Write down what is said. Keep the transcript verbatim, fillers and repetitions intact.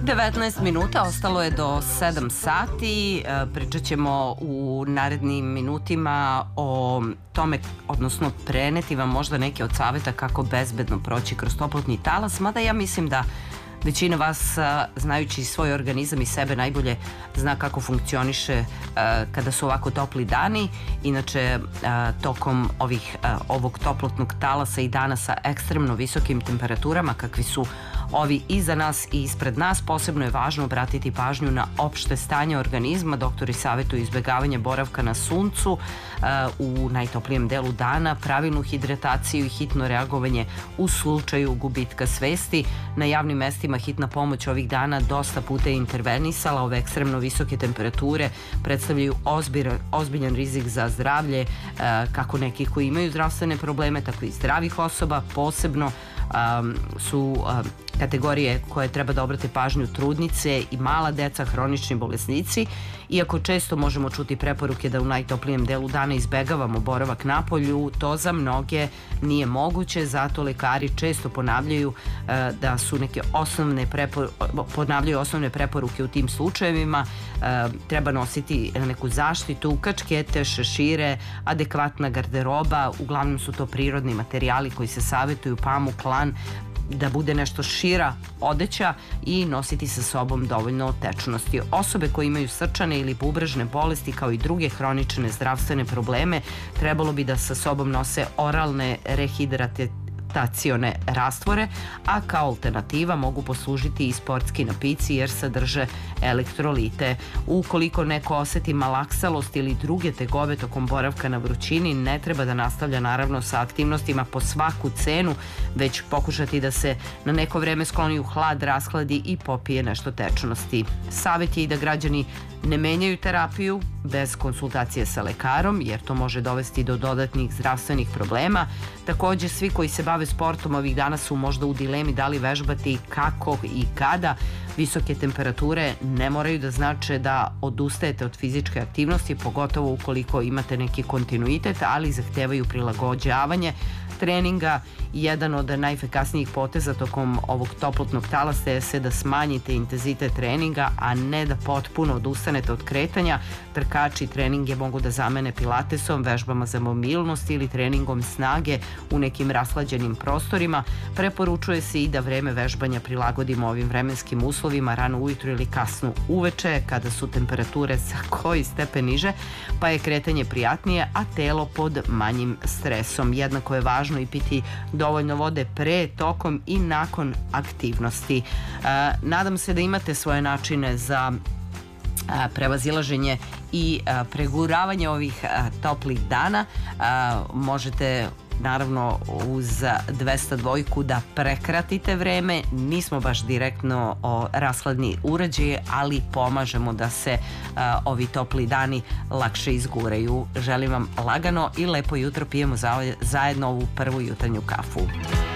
devetnaest minuta, ostalo je do sedam sati. Pričat ćemo u narednim minutima o tome, odnosno preneti vam možda neke od saveta kako bezbedno proći kroz toplotni talas, mada ja mislim da većina vas, znajući svoj organizam i sebe, najbolje zna kako funkcioniše kada su ovako topli dani. Inače, tokom ovih, ovog toplotnog talasa i dana sa ekstremno visokim temperaturama, kakvi su ovi iza nas i ispred nas, posebno je važno obratiti pažnju na opšte stanje organizma. Doktori savjetuju izbjegavanje boravka na suncu u najtoplijem delu dana, pravilnu hidrataciju i hitno reagovanje u slučaju gubitka svesti. Na javnim mestima hitna pomoć ovih dana dosta puta je intervenisala. Ove ekstremno visoke temperature predstavljaju ozbiljan rizik za zdravlje, kako nekih koji imaju zdravstvene probleme, tako i zdravih osoba. Posebno su kategorije koje treba da obrate pažnju trudnice i mala deca, hronični bolesnici. Iako često možemo čuti preporuke da u najtoplijem delu dana izbegavamo boravak napolju, to za mnoge nije moguće, zato lekari često ponavljaju da su neke osnovne preporuke, ponavljaju osnovne preporuke u tim slučajevima. Treba nositi neku zaštitu, kačkete, šešire, adekvatna garderoba, uglavnom su to prirodni materijali koji se savjetuju, pamuk, lan, da bude nešto šira odeća i nositi sa sobom dovoljno tečnosti. Osobe koje imaju srčane ili bubrežne bolesti kao i druge hronične zdravstvene probleme trebalo bi da sa sobom nose oralne rehidratacione rastvore, a kao alternativa mogu poslužiti i sportski napici jer sadrže elektrolite. Ukoliko neko oseti malaksalost ili druge tegobe tokom boravka na vrućini, ne treba da nastavlja naravno sa aktivnostima po svaku cenu, već pokušati da se na neko vreme skloni u hlad, rashladi i popije nešto tečnosti. Savjet je i da građani ne menjaju terapiju bez konsultacije sa lekarom, jer to može dovesti do dodatnih zdravstvenih problema. Takođe, svi koji se bave sportom ovih dana su možda u dilemi da li vežbati, kako i kada. Visoke temperature ne moraju da znače da odustajete od fizičke aktivnosti, pogotovo ukoliko imate neki kontinuitet, ali zahtevaju prilagođavanje treninga. Jedan od najefikasnijih poteza tokom ovog toplotnog talasa je se da smanjite intenzitet treninga, a ne da potpuno odustanete od kretanja. Trkači treninge mogu da zamene pilatesom, vežbama za mobilnost ili treningom snage u nekim raslađenim prostorima. Preporučuje se i da vreme vežbanja prilagodimo ovim vremenskim uslovima, rano ujutru ili kasno uveče, kada su temperature za koji stepen niže, pa je kretanje prijatnije, a telo pod manjim stresom. Jednako je važno i piti dovoljno vode pre, tokom i nakon aktivnosti. Nadam se da imate svoje načine za prevazilaženje i preguravanje ovih toplih dana. Možete naravno uz dvesta dva da prekratite vreme. Nismo baš direktno rashladni uređaji, ali pomažemo da se ovi topli dani lakše izguraju. Želim vam lagano i lepo jutro, pijemo zajedno ovu prvu jutarnju kafu.